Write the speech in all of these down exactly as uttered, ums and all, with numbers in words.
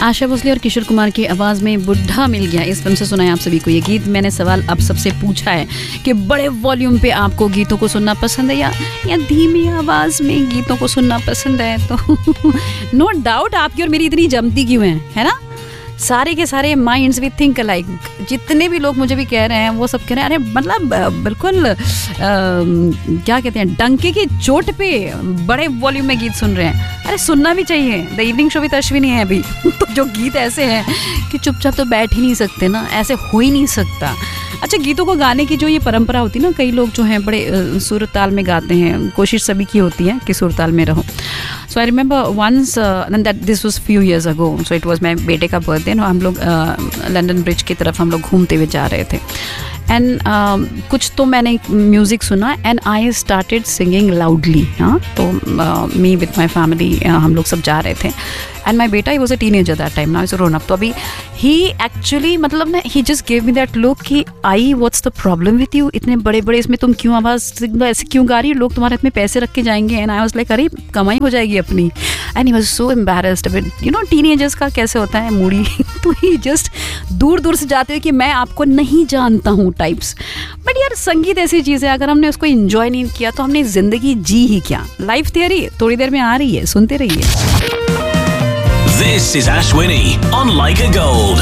आशा भोसले और किशोर कुमार की आवाज़ में बुढ़ा मिल गया, इस फिल्म से सुना है आप सभी को ये गीत। मैंने सवाल अब सबसे पूछा है कि बड़े वॉल्यूम पे आपको गीतों को सुनना पसंद है या या धीमी आवाज़ में गीतों को सुनना पसंद है? तो नो डाउट आपकी और मेरी इतनी जमती क्यों है, है ना? सारे के सारे माइंड्स वी थिंक लाइक। जितने भी लोग मुझे भी कह रहे हैं वो सब कह रहे हैं अरे मतलब बिल्कुल आ, क्या कहते हैं, डंके की चोट पे बड़े वॉल्यूम में गीत सुन रहे हैं। अरे सुनना भी चाहिए। The evening show with Ashwini है अभी तो जो गीत ऐसे हैं कि चुपचाप तो बैठ ही नहीं सकते ना, ऐसे हो ही नहीं सकता। अच्छा, गीतों को गाने की जो ये परंपरा होती है ना, कई लोग जो हैं बड़े सुर ताल में गाते हैं, कोशिश सभी की होती है कि सुर ताल में रहो। सो I remember once that this was few years ago, so it was my बेटे का बर्थडे, हम लोग लंदन ब्रिज की तरफ हम लोग घूमते हुए जा रहे थे एंड uh, कुछ तो मैंने म्यूज़िक सुना and I started singing loudly. हाँ, तो मी विथ माई फैमिली हम लोग सब जा रहे थे एंड माई बेटा he was a teenager that time, now is grown up. तो अभी ही एक्चुअली मतलब ना ही just give me that look कि आई what's the problem with you, इतने बड़े बड़े इसमें तुम क्यों आवाज़ ऐसे क्यों गा रही हो, लोग तुम्हारे इसमें पैसे रख के जाएंगे। एंड आई वाज लाइक अरे कमाई हो जाएगी अपनी। And he was so embarrassed with, you know teenagers का कैसे होता है मूडी तो ही जस्ट दूर दूर से जाते हुए कि मैं आपको नहीं जानता हूँ टाइप्स। बट यार संगीत ऐसी चीज़ है, अगर हमने उसको एंजॉय नहीं किया तो हमने ज़िंदगी जी ही क्या। लाइफ थियरी थोड़ी देर में आ रही है, सुनते रहिए। This is Ashwini on Like a Gold.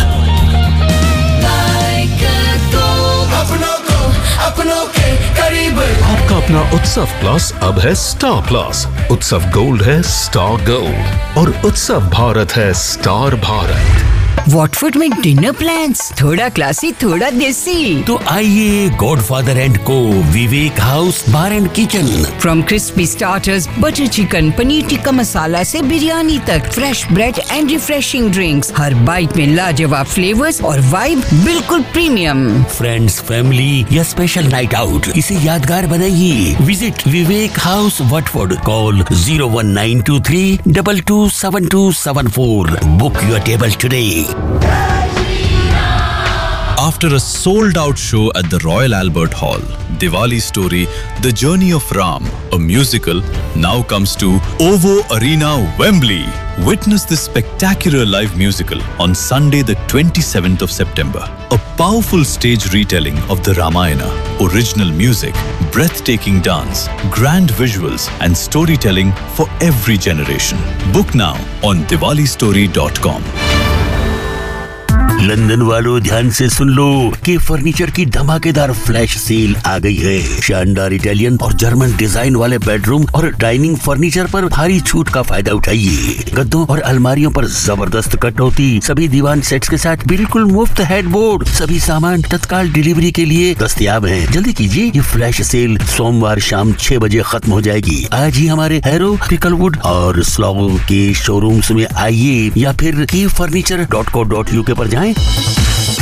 Like a Gold. अपनों को अपनों के करीब। आपका अपना उत्सव प्लस अब है स्टार प्लस। उत्सव गोल्ड है स्टार गोल्ड और उत्सव भारत है स्टार भारत। वॉटफोर्ड में डिनर प्लान्स, थोड़ा क्लासी थोड़ा देसी। तो आइए गॉडफादर एंड को विवेक house bar and kitchen. From crispy starters, butter chicken, paneer tikka masala से बिरयानी तक, fresh bread and refreshing drinks, her bite में लाजवाब फ्लेवर्स और वाइब बिल्कुल प्रीमियम। फ्रेंड्स, फैमिली या स्पेशल नाइट आउट, इसे यादगार बनाइए। Visit Vivek house Watford, call zero one nine to three double two seven to seven four. Book your table today. After a sold-out show at the Royal Albert Hall, Diwali Story, The Journey of Ram, a musical, now comes to OVO Arena, Wembley. Witness this spectacular live musical on Sunday the twenty-seventh of September. A powerful stage retelling of the Ramayana, original music, breathtaking dance, grand visuals and storytelling for every generation. Book now on diwali story dot com. London वालों ध्यान से सुन लो कि furniture की धमाकेदार flash sale आ गई है। शानदार Italian और जर्मन डिजाइन वाले बेडरूम और डाइनिंग फर्नीचर पर भारी छूट का फायदा उठाइए। गद्दों और अलमारियों पर जबरदस्त कटौती, सभी दीवान सेट्स के साथ बिल्कुल मुफ्त हेडबोर्ड, सभी सामान तत्काल डिलीवरी के लिए दस्तयाब हैं। जल्दी कीजिए, ये फ्लैश सेल सोमवार शाम छह बजे खत्म हो जाएगी। आज ही हमारे हैरो, पिकलवुड और स्लॉगो के शोरूम्स में आइए या फिर की furniture dot co dot UK पर जाएं।